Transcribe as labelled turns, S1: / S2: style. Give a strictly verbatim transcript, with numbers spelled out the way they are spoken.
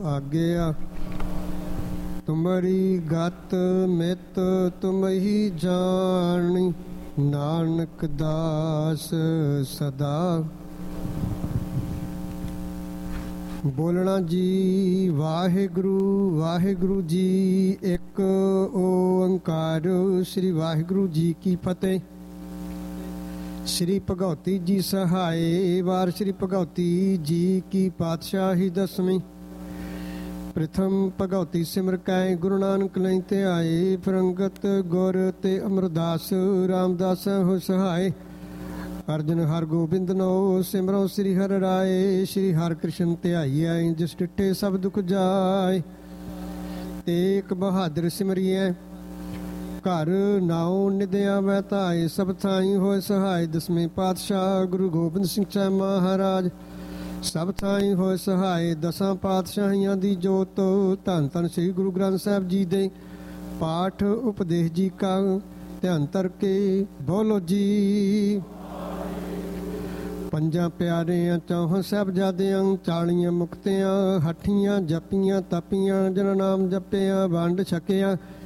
S1: ਆਗਿਆ। ਤੁਮਰੀ ਗਤ ਮਿਤ ਤੁਮ ਹੀ ਜਾਣੀ, ਨਾਨਕ ਦਾਸ ਸਦਾ। ਬੋਲਣਾ ਜੀ ਵਾਹਿਗੁਰੂ ਵਾਹਿਗੁਰੂ ਜੀ, ਇੱਕ ਓੰਕਾਰ। ਸ੍ਰੀ ਵਾਹਿਗੁਰੂ ਜੀ ਕੀ ਫਤਿਹ। ਸ੍ਰੀ ਭਗਉਤੀ ਜੀ ਸਹਾਏ। ਵਾਰ ਸ੍ਰੀ ਭਗਉਤੀ ਜੀ ਕੀ ਪਾਤਸ਼ਾਹੀ ਦਸਵੀਂ। ਪ੍ਰਥਮ ਭਗਉਤੀ ਸਿਮਰ ਕੈ ਗੁਰੂ ਨਾਨਕ ਲਈ ਤੇ ਆਏ। ਫਰੰਗਤ ਗੁਰ ਤੇ ਅਮਰਦਾਸ ਰਾਮਦਾਸ ਹੋ ਸਹਾਏ। ਅਰਜਨ ਹਰ ਗੋਬਿੰਦ ਨੋ ਸਿਮਰੋ ਸ੍ਰੀ ਹਰਿ ਰਾਏ। ਸ੍ਰੀ ਹਰਿ ਕ੍ਰਿਸ਼ਨ ਧਿਆਈਐ ਜਿਸ ਡਿਠੇ ਸਭ ਦੁਖ ਜਾਏ। ਏਕ ਬਹਾਦਰ ਸਿਮਰਿਐ ਘਰ ਨਾਉ ਨਿਦਿਆ ਵੈ ਧਾਏ। ਸਭ ਥਾਈ ਹੋਏ ਸਹਾਏ। ਦਸਵੇਂ ਪਾਤਸ਼ਾਹ ਗੁਰੂ ਗੋਬਿੰਦ ਸਿੰਘ ਸਾਹਿਬ ਮਹਾਰਾਜ ਸਭ ਥਾਈ ਹੋਏ ਸਹਾਏ। ਦਸਾਂ ਪਾਤਸ਼ਾਹੀਆਂ ਦੀ ਜੋਤ ਧੰਨ ਧੰਨ ਸ੍ਰੀ ਗੁਰੂ ਗ੍ਰੰਥ ਸਾਹਿਬ ਜੀ ਦੇ ਪਾਠ ਉਪਦੇਸ਼ ਜੀ ਕਾ ਧਿਆਨ ਧਰ ਕੇ ਬੋਲੋ ਜੀ। ਪੰਜਾਂ ਪਿਆਰਿਆਂ ਚੌਹਾਂ ਸਾਹਿਬਜ਼ਾਦਿਆਂ ਚਾਲੀਆਂ ਮੁਕਤਿਆਂ ਹੱਠੀਆਂ ਜਪੀਆਂ ਤਪੀਆਂ ਜਿਨ ਨਾਮ ਜਪਿਆ ਵੰਡ ਛਕਿਆ।